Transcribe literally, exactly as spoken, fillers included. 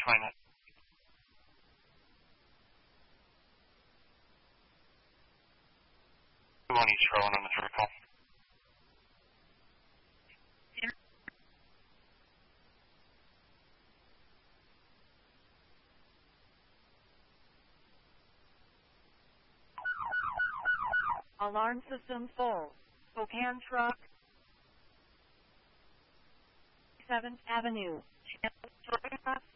Find it. two one East Rowan on the vertical. Alarm system full. Spokane truck. seventh Avenue.